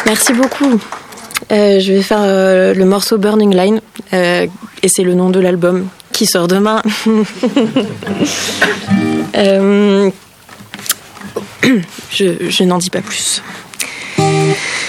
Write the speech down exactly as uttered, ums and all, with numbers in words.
Merci beaucoup. Euh, je vais faire euh, le morceau Burning Line, euh, et c'est le nom de l'album qui sort demain. euh, je, je n'en dis pas plus.